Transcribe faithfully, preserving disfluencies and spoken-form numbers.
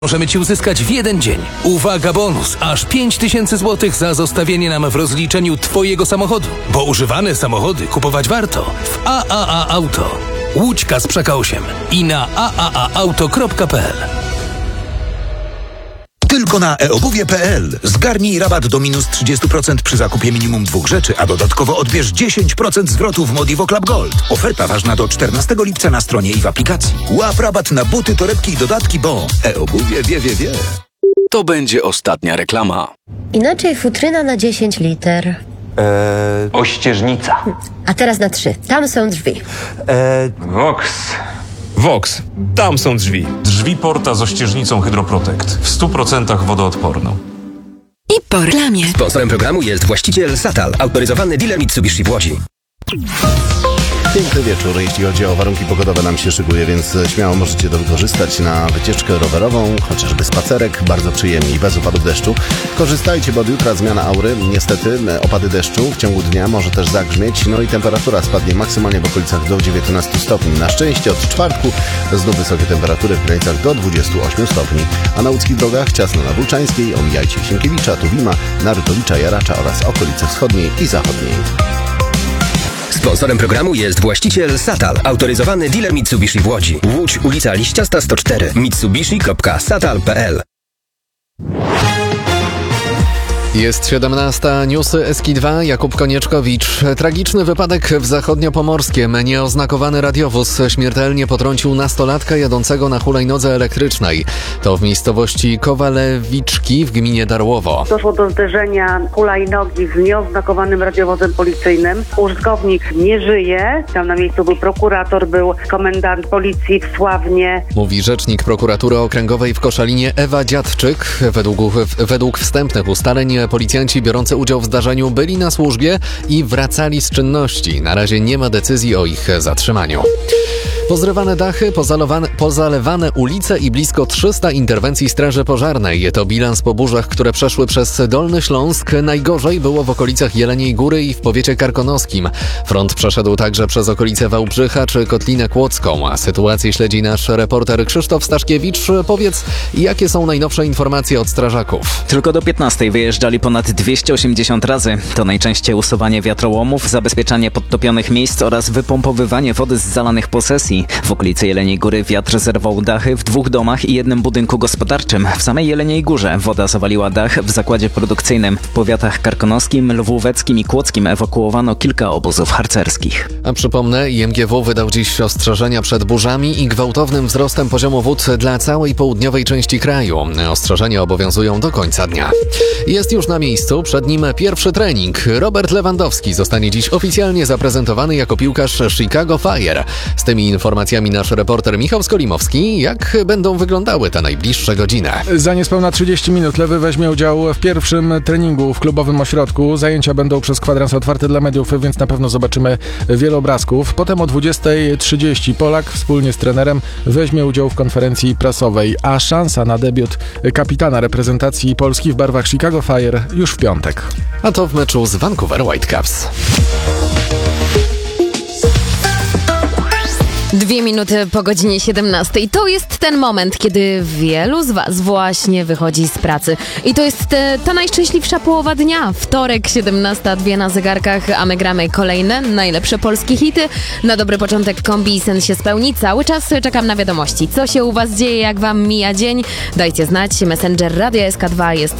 możemy Ci uzyskać w jeden dzień. Uwaga, bonus! Aż pięć tysięcy złotych za zostawienie nam w rozliczeniu Twojego samochodu. Bo używane samochody kupować warto w A A A Auto. Łódź Kasprzyka osiem i na a a a auto kropka p l. Tylko na e obuwie kropka p l. Zgarnij rabat do minus trzydzieści procent przy zakupie minimum dwóch rzeczy, a dodatkowo odbierz dziesięć procent zwrotu w Modivo Club Gold. Oferta ważna do czternastego lipca na stronie i w aplikacji. Łap rabat na buty, torebki i dodatki, bo e-obuwie wie, wie, wie. To będzie ostatnia reklama. Inaczej futryna na dziesięć liter. Eee, ościeżnica. A teraz na trzy. Tam są drzwi. Eee, Vox. Vox. Tam są drzwi. Drzwi Porta z ościeżnicą Hydroprotect. W stu procentach wodoodporną. I po reklamie. Sponsorem programu jest właściciel Satal, autoryzowany dealer Mitsubishi w Łodzi. Piękny wieczór, jeśli chodzi o warunki pogodowe nam się szykuje, więc śmiało możecie to wykorzystać na wycieczkę rowerową, chociażby spacerek, bardzo przyjemnie i bez opadów deszczu. Korzystajcie, bo od jutra zmiana aury, niestety opady deszczu w ciągu dnia może też zagrzmieć, no i temperatura spadnie maksymalnie w okolicach do dziewiętnastu stopni. Na szczęście od czwartku znów wysokie temperatury w granicach do dwudziestu ośmiu stopni. A na łódzkich drogach ciasno na Włóczańskiej, omijajcie Sienkiewicza, Tuwima, Narytowicza, Jaracza oraz okolice wschodniej i zachodniej. Sponsorem programu jest właściciel Satal, autoryzowany dealer Mitsubishi w Łodzi. Łódź, ulica Liściasta sto cztery, mitsubishi kropka satal kropka p l. Jest siedemnasta, newsy S K dwa, Jakub Konieczkowicz. Tragiczny wypadek w Zachodniopomorskiem. Nieoznakowany radiowóz śmiertelnie potrącił nastolatka jadącego na hulajnodze elektrycznej. To w miejscowości Kowalewiczki w gminie Darłowo. Doszło do zderzenia hulajnogi z nieoznakowanym radiowozem policyjnym. Użytkownik nie żyje. Tam na miejscu był prokurator, był komendant policji w Sławnie. Mówi rzecznik prokuratury okręgowej w Koszalinie Ewa Dziadczyk. Według, według wstępnych ustaleń policjanci biorący udział w zdarzeniu byli na służbie i wracali z czynności. Na razie nie ma decyzji o ich zatrzymaniu. Pozrywane dachy, pozalewane, pozalewane ulice i blisko trzysta interwencji Straży Pożarnej. To bilans po burzach, które przeszły przez Dolny Śląsk. Najgorzej było w okolicach Jeleniej Góry i w powiecie karkonoskim. Front przeszedł także przez okolice Wałbrzycha czy Kotlinę Kłodzką. A sytuację śledzi nasz reporter Krzysztof Staszkiewicz. Powiedz, jakie są najnowsze informacje od strażaków? Tylko do piętnastej wyjeżdżali ponad dwieście osiemdziesiąt razy. To najczęściej usuwanie wiatrołomów, zabezpieczanie podtopionych miejsc oraz wypompowywanie wody z zalanych posesji. W okolicy Jeleniej Góry wiatr zerwał dachy w dwóch domach i jednym budynku gospodarczym. W samej Jeleniej Górze woda zawaliła dach w zakładzie produkcyjnym. W powiatach karkonoskim, lwóweckim i kłodzkim ewakuowano kilka obozów harcerskich. A przypomnę, I M G W wydał dziś ostrzeżenia przed burzami i gwałtownym wzrostem poziomu wód dla całej południowej części kraju. Ostrzeżenia obowiązują do końca dnia. Jest już na miejscu, przed nim pierwszy trening. Robert Lewandowski zostanie dziś oficjalnie zaprezentowany jako piłkarz Chicago Fire. Z tymi informacjami nasz reporter Michał Skolimowski. Jak będą wyglądały te najbliższe godziny? Za niespełna trzydzieści minut Lewy weźmie udział w pierwszym treningu w klubowym ośrodku. Zajęcia będą przez kwadrans otwarty dla mediów, więc na pewno zobaczymy wiele obrazków. Potem o dwudziestej trzydzieści Polak wspólnie z trenerem weźmie udział w konferencji prasowej, a szansa na debiut kapitana reprezentacji Polski w barwach Chicago Fire już w piątek. A to w meczu z Vancouver Whitecaps. Dwie minuty po godzinie siedemnastej. To jest ten moment, kiedy wielu z Was właśnie wychodzi z pracy. I to jest te, ta najszczęśliwsza połowa dnia. Wtorek, siedemnasta dwie na zegarkach, a my gramy kolejne najlepsze polskie hity. Na dobry początek kombi sen się spełni. Cały czas czekam na wiadomości. Co się u Was dzieje, jak Wam mija dzień? Dajcie znać. Messenger Radio S K dwa jest